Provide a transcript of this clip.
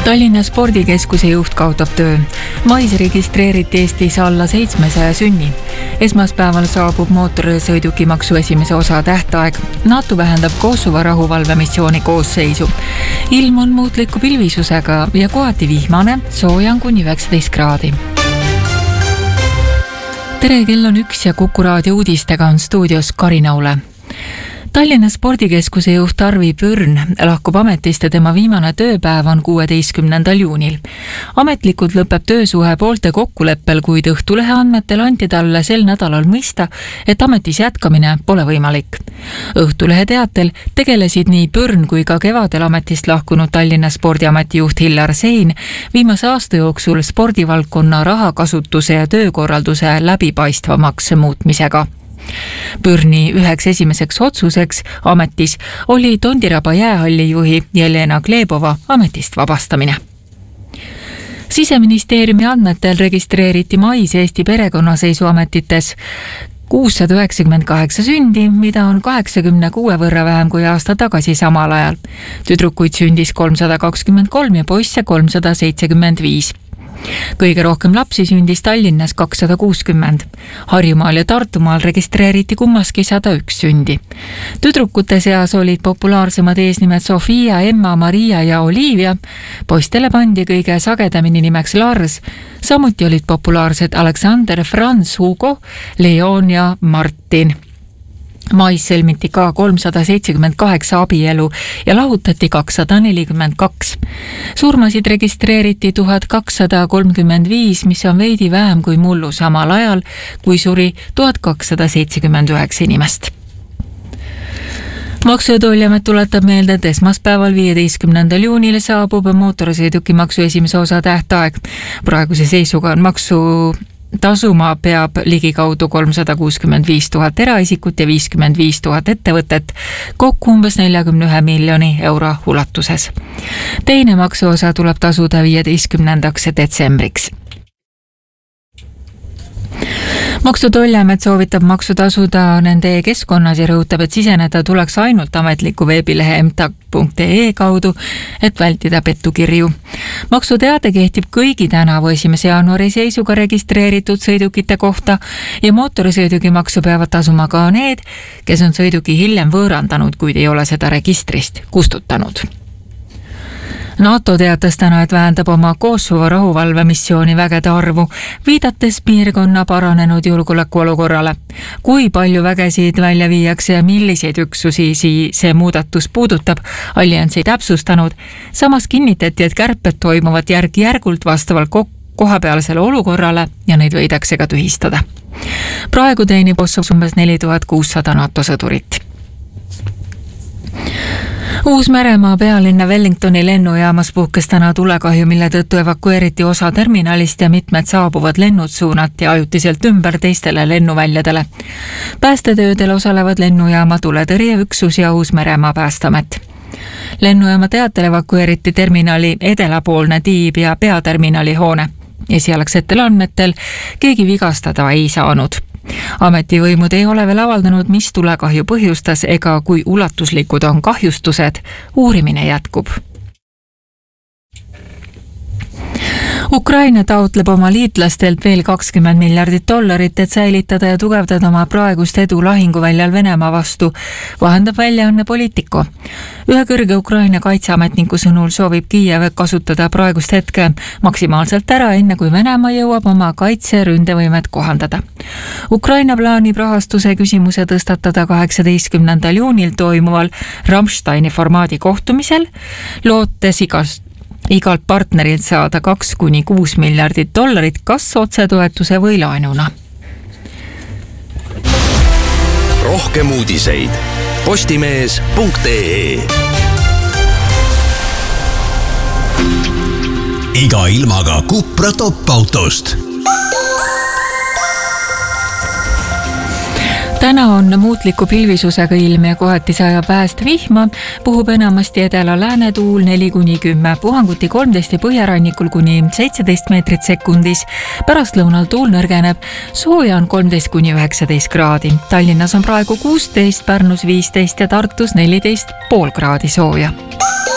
Tallinna spordikeskuse juht kaotab töö. Mais registreeriti Eestis alla 700 sünni. Esmaspäeval saabub mootorsõidukimaksu esimese osa tähtaeg. NATO vähendab Kosovo rahuvalvemissiooni koosseisu. Ilm on muutliku pilvisusega ja kohati vihmane, sooja on kuni 19 kraadi. Tere, kell on 1 ja Kuku raadio uudistega on stuudios Karin Aule. Tallinna spordikeskuse juht Arvi Pürn lahkub ametist ja tema viimane tööpäev on 16. juunil. Ametlikult lõpeb töösuhe poolte kokkuleppel, kuid Õhtulehe andmetel anti talle sel nädalal mõista, et ametis jätkamine pole võimalik. Õhtulehe teatel tegelesid nii Pürn kui ka kevadel ametist lahkunud Tallinna spordiameti juht Hillar Sein viimase aasta jooksul spordivaldkonna rahakasutuse ja töökorralduse läbipaistvamaks muutmisega. Pürni üheks esimeseks otsuseks ametis oli Tondiraba jäähalli juhi Jelena Glebova ametist vabastamine. Siseministeeriumi andmetel registreeriti mais Eesti perekonnaseisuametites 698 sündi, mida on 86 võrra vähem kui aasta tagasi samal ajal. Tüdrukuid sündis 323 ja poisse 375. Kõige rohkem lapsi sündis Tallinnas 260. Harjumaal ja Tartumaal registreeriti kummaski 101 sündi. Tüdrukute seas olid populaarsemad eesnimed Sofia, Emma, Maria ja Olivia. Poistele pandi kõige sagedamini nimeks Lars. Samuti olid populaarsed Aleksander, Franz, Hugo, Leon ja Martin. Mais sõlmiti ka 378 abielu ja lahutati 242. Surmasid registreeriti 1235, mis on veidi vähem kui mullu samal ajal, kui suri 1279 inimest. Maksu- ja Tolliamet tuletab meelde, et esmaspäeval 15. juunil saabub mootorsõidukimaksu esimese osa tähtaeg. Praeguse seisuga on maksu tasuma peab ligikaudu 365 000 eraisikut ja 55 000 ettevõtet, kokku umbes 41 miljoni euro ulatuses. Teine maksuosa tuleb tasuda 15. detsembriks. Maksu- ja Tolliamet soovitab maksu tasuda nende keskkonnas ja rõhutab, et siseneda tuleks ainult ametliku veebilehe mtak.ee kaudu, et vältida pettukirju. Maksuteade kehtib kõigi tänavu 1. jaanuari seisuga registreeritud sõidukite kohta ja mootorsõidukimaksu peavad tasuma ka need, kes on sõiduki hiljem võõrandanud, kuid ei ole seda registrist kustutanud. NATO teatas täna, et vähendab oma Kosovo rahuvalvemissiooni vägede arvu, viidates piirkonna paranenud julgeolekuolukorrale. Kui palju vägesid välja viiakse ja milliseid üksusi see muudatus puudutab, allianss ei täpsustanud. Samas kinnitati, et kärped toimuvad järk-järgult vastavalt kohapealsele olukorrale ja neid võidakse ka tühistada. Praegu teenib Kosovos umbes 4600 NATO sõdurit. Uus-Meremaa pealinna Wellingtoni lennujaamas puhkes täna tulekahju, mille tõttu evakueeriti osa terminalist ja mitmed saabuvad lennud suunati ajutiselt ümber teistele lennuväljadele. Päästetöödel osalevad lennujaama tuletõrjeüksus ja Uus-Meremaa päästamet. Lennujaama teatel evakueeriti terminali edelapoolne tiib ja peaterminali hoone. Esialgsetel andmetel keegi vigastada ei saanud. Ametivõimud ei ole veel avaldanud, mis tulekahju põhjustas ega kui ulatuslikud on kahjustused. Uurimine jätkub. Ukraina taotleb oma liitlastelt veel $20 miljardit, et säilitada ja tugevdada oma praegust edu lahinguväljal Venemaa vastu, vahendab väljaanne Politico. Ühe kõrge Ukraina kaitseametniku sõnul soovib Kiiev kasutada praegust hetke maksimaalselt ära, enne kui Venemaa jõuab oma kaitseründevõimet kohandada. Ukraina plaanib rahastuse küsimuse tõstatada 18. juunil toimuval Rammsteini formaadi kohtumisel, lootes igalt partnerilt saada $2–6 miljardit, kas otsetoetuse või laenuna. Rohkem uudiseid postimees.ee. Iga ilmaga Cupra top-autost. Täna on muutliku pilvisusega ilm ja kohati sajab vähest vihma, puhub enamasti edela-lääne tuul 4–10, puhanguti 13 põhjarannikul kuni 17 meetrit sekundis. Pärastlõunal tuul nõrgeneb, sooja on 13–19 kraadi. Tallinnas on praegu 16, Pärnus 15 ja Tartus 14,5 kraadi sooja.